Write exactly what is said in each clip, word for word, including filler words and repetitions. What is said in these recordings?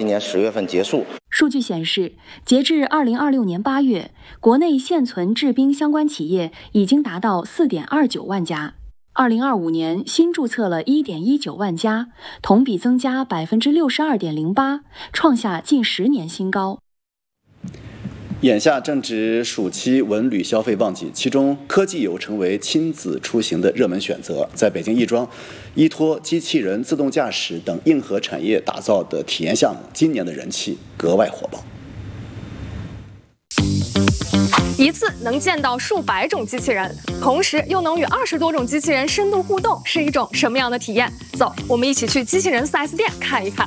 年十月份结束。 数据显示，截至二零二六年八月，国内现存制冰相关企业已经达到四点二九万家。二零二五年新注册了一点一九万家，同比增加百分之六十二点零八，创下近十年新高。 眼下正值暑期文旅消费旺季，其中科技游成为亲子出行的热门选择。在北京亦庄，依托机器人、自动驾驶等硬核产业打造的体验项目，今年的人气格外火爆。 一次能见到数百种机器人，同时又能与二十多种机器人深度互动，是一种什么样的体验？走，我们一起去机器人 四 S 店看一看。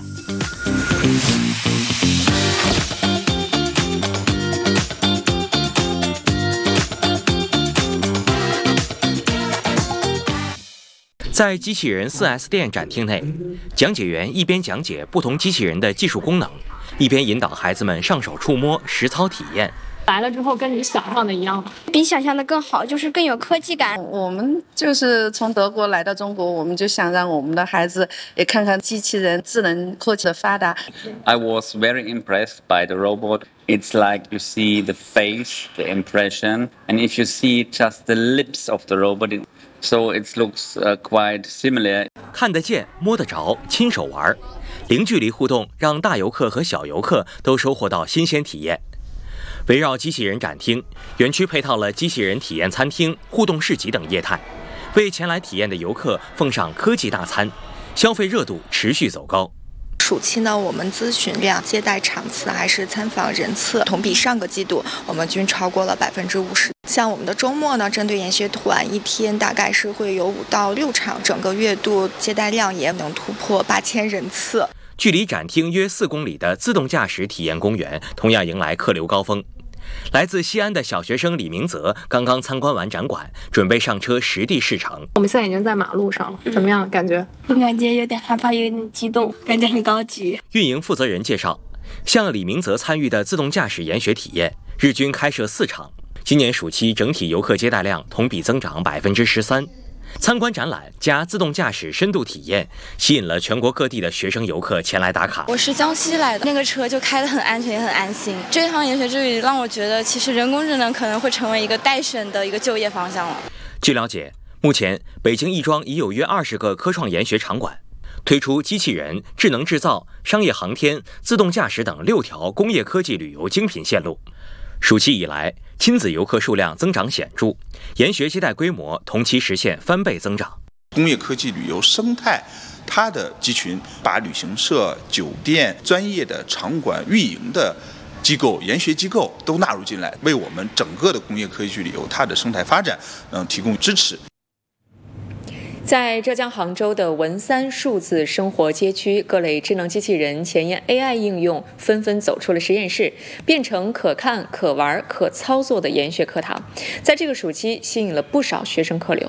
在机器人 四 S 店展厅内，讲解员一边讲解不同机器人的技术功能，一边引导孩子们上手触摸、实操体验。 来了之后跟你想象的一样吗？ 比想象的更好，就是更有科技感。 我们就是从德国来到中国，我们就想让我们的孩子也看看机器人智能科技的发达。 I was very impressed by the robot. It's like you see the face, the impression, and if you see just the lips of the robot, it, so it looks uh, quite similar. 看得见、摸得着、亲手玩，零距离互动让大游客和小游客都收获到新鲜体验。围绕机器人展厅，园区配套了机器人体验餐厅、互动市集等业态，为前来体验的游客奉上科技大餐，消费热度持续走高。 暑期呢，我们咨询量、接待场次还是参访人次，同比上个季度我们均超过了百分之五十。像我们的周末呢，针对研学团，一天大概是会有五到六场，整个月度接待量也能突破八千人次。 距离展厅约四公里的自动驾驶体验公园同样迎来客流高峰。来自西安的小学生李明泽刚刚参观完展馆，准备上车实地试乘。 我们现在已经在马路上了，怎么样？感觉？ 我感觉有点害怕，有点激动，感觉很高级。 运营负责人介绍，像李明泽参与的自动驾驶研学体验，日均开设四场。今年暑期整体游客接待量同比增长百分之十三。参观展览加自动驾驶深度体验，吸引了全国各地的学生游客前来打卡。 我是江西来的，那个车就开得很安全也很安心。这趟研学之旅让我觉得，其实人工智能可能会成为一个待选的一个就业方向了。 据了解，目前北京亦庄已有约二十个科创研学场馆，推出机器人、智能制造、商业航天、自动驾驶等六条工业科技旅游精品线路。暑期以来，亲子游客数量增长显著，研学接待规模同期实现翻倍增长。 工业科技旅游生态，它的集群把旅行社、酒店、专业的场馆运营的机构、研学机构都纳入进来，为我们整个的工业科技旅游它的生态发展，嗯，提供支持。 在浙江杭州的文三数字生活街区，各类智能机器人、前沿 A I 应用纷纷走出了实验室，变成可看、可玩、可操作的研学课堂，在这个暑期吸引了不少学生客流。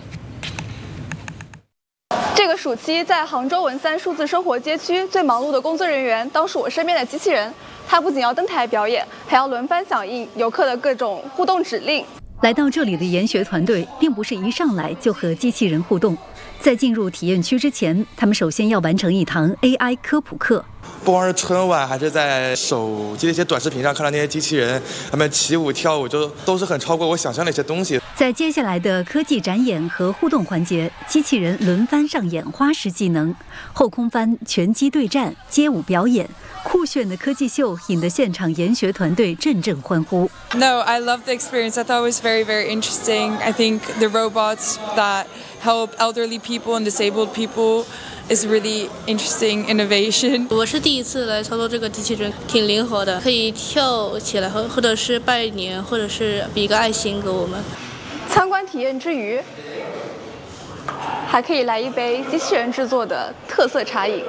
这个暑期，在杭州文三数字生活街区，最忙碌的工作人员当属我身边的机器人。它不仅要登台表演，还要轮番响应游客的各种互动指令。 来到这里的研学团队，并不是一上来就和机器人互动。在进入体验区之前，他们首先要完成一堂 A I 科普课。 不光是春晚，还是在手机的一些短视频上看到那些机器人，他们起舞跳舞，就都是很超过我想象的一些东西。 在接下来的科技展演和互动环节，机器人轮番上演花式技能，后空翻、拳击对战、街舞表演，酷炫的科技秀引得现场研学团队阵阵欢呼。 No, I loved the experience. I thought it was very, very interesting. I think the robots that help elderly people and disabled people is really interesting innovation. 我是第一次来操作这个机器人，挺灵活的，可以跳起来，或或者是拜年，或者是比个爱心给我们。 参观体验之余，还可以来一杯机器人制作的特色茶饮。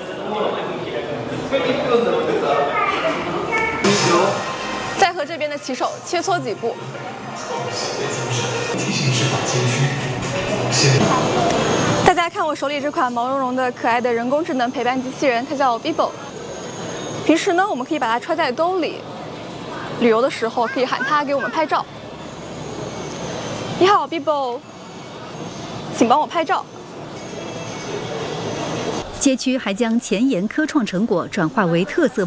再和这边的骑手切磋几步。大家看我手里这款毛茸茸的可爱的人工智能陪伴机器人，它叫 Bibo。平时呢，我们可以把它揣在兜里，旅游的时候可以喊它给我们拍照。你好 ，Bibo， 请帮我拍照。 街区还将前沿科创成果转化为特色